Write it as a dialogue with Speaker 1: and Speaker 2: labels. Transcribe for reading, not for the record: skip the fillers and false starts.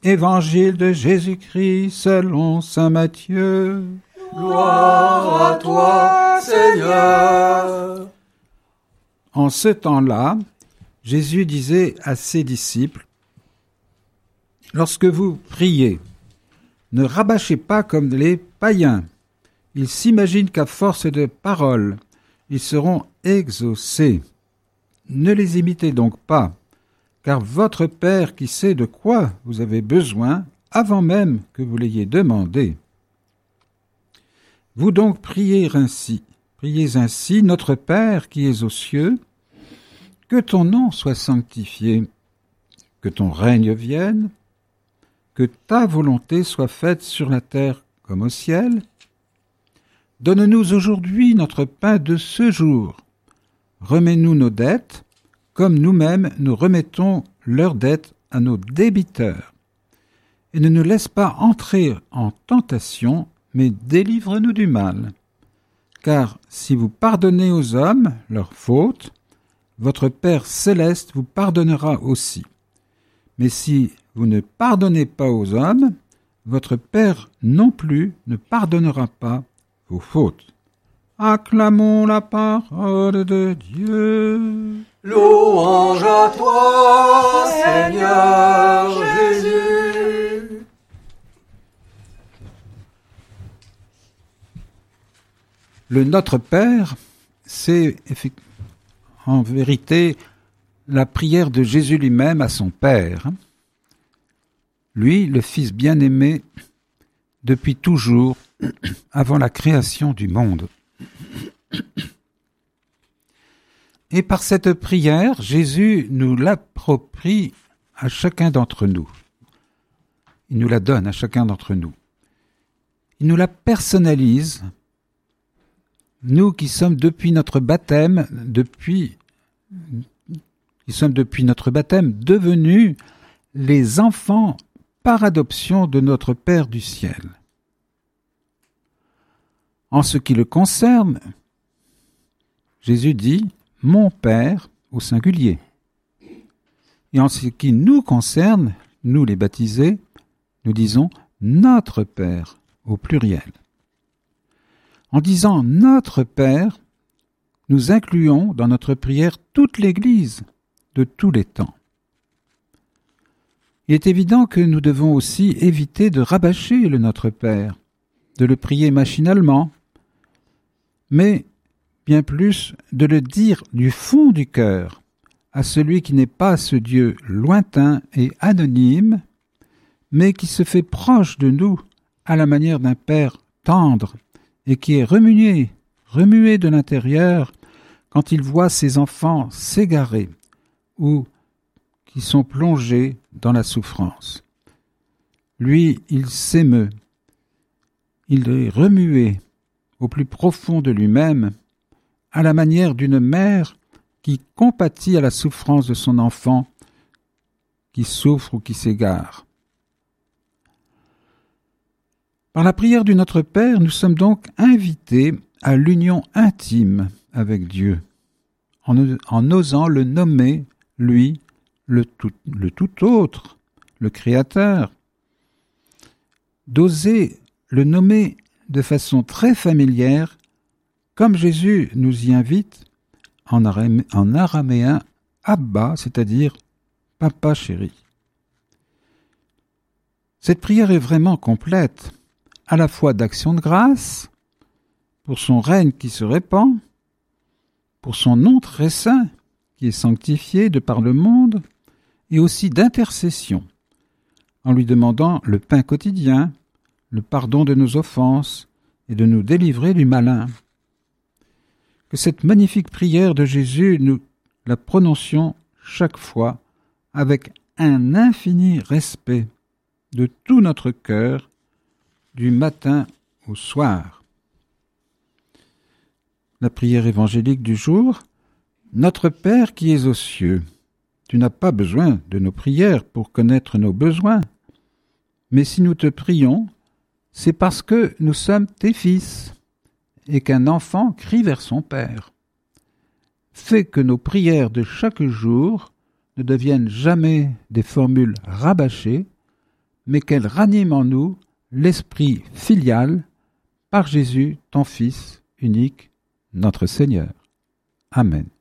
Speaker 1: Évangile de Jésus-Christ selon saint Matthieu.
Speaker 2: Gloire à toi, Seigneur.
Speaker 1: En ce temps-là, Jésus disait à ses disciples, « Lorsque vous priez, ne rabâchez pas comme les païens. Ils s'imaginent qu'à force de paroles, ils seront exaucés. Ne les imitez donc pas, car votre Père qui sait de quoi vous avez besoin, avant même que vous l'ayez demandé. Vous donc priez ainsi, notre Père qui es aux cieux, que ton nom soit sanctifié, que ton règne vienne, que ta volonté soit faite sur la terre comme au ciel. Donne-nous aujourd'hui notre pain de ce jour. Remets-nous nos dettes, comme nous-mêmes nous remettons leurs dettes à nos débiteurs. Et ne nous laisse pas entrer en tentation, mais délivre-nous du mal. Car si vous pardonnez aux hommes leurs fautes, votre Père céleste vous pardonnera aussi. Mais si vous ne pardonnez pas aux hommes, votre Père non plus ne pardonnera pas vos fautes. Acclamons la parole de Dieu.
Speaker 2: Louange à toi, Seigneur Jésus.
Speaker 1: Le Notre Père, c'est en vérité la prière de Jésus lui-même à son Père. Lui, le Fils bien-aimé, depuis toujours, avant la création du monde. Et par cette prière, Jésus nous l'approprie à chacun d'entre nous. Il nous la donne à chacun d'entre nous. Il nous la personnalise, nous qui sommes depuis notre baptême, devenus les enfants par adoption de notre Père du ciel. En ce qui le concerne, Jésus dit « Mon Père » au singulier. Et en ce qui nous concerne, nous les baptisés, nous disons « Notre Père » au pluriel. En disant « Notre Père », nous incluons dans notre prière toute l'Église de tous les temps. Il est évident que nous devons aussi éviter de rabâcher le Notre Père, de le prier machinalement, mais bien plus de le dire du fond du cœur à celui qui n'est pas ce Dieu lointain et anonyme, mais qui se fait proche de nous à la manière d'un Père tendre et qui est remué de l'intérieur quand il voit ses enfants s'égarer ou qui sont plongés dans la souffrance. Lui, il s'émeut, il est remué au plus profond de lui-même, à la manière d'une mère qui compatit à la souffrance de son enfant qui souffre ou qui s'égare. Par la prière du Notre Père, nous sommes donc invités à l'union intime avec Dieu, en osant le nommer, lui, le tout autre, le Créateur, d'oser le nommer de façon très familière, comme Jésus nous y invite en araméen « Abba », c'est-à-dire « Papa chéri ». Cette prière est vraiment complète, à la fois d'action de grâce, pour son règne qui se répand, pour son nom très saint, qui est sanctifié de par le monde, et aussi d'intercession, en lui demandant le pain quotidien, le pardon de nos offenses et de nous délivrer du malin. Que cette magnifique prière de Jésus, nous la prononcions chaque fois avec un infini respect de tout notre cœur, du matin au soir. La prière évangélique du jour. Notre Père qui es aux cieux, tu n'as pas besoin de nos prières pour connaître nos besoins, mais si nous te prions, c'est parce que nous sommes tes fils et qu'un enfant crie vers son Père. Fais que nos prières de chaque jour ne deviennent jamais des formules rabâchées, mais qu'elle ranime en nous l'esprit filial par Jésus, ton Fils unique, notre Seigneur. Amen.